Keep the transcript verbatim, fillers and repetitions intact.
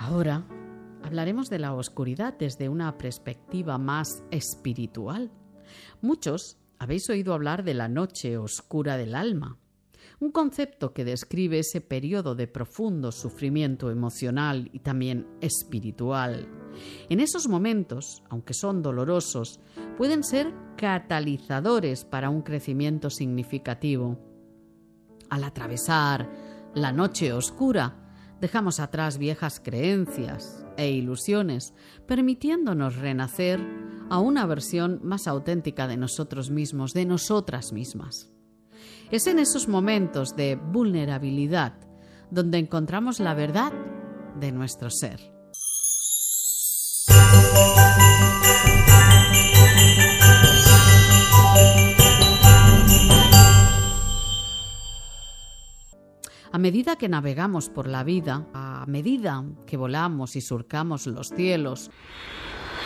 Ahora hablaremos de la oscuridad desde una perspectiva más espiritual. Muchos habéis oído hablar de la noche oscura del alma, un concepto que describe ese periodo de profundo sufrimiento emocional y también espiritual. En esos momentos, aunque son dolorosos, pueden ser catalizadores para un crecimiento significativo. Al atravesar la noche oscura, dejamos atrás viejas creencias e ilusiones, permitiéndonos renacer a una versión más auténtica de nosotros mismos, de nosotras mismas. Es en esos momentos de vulnerabilidad donde encontramos la verdad de nuestro ser. A medida que navegamos por la vida, a medida que volamos y surcamos los cielos,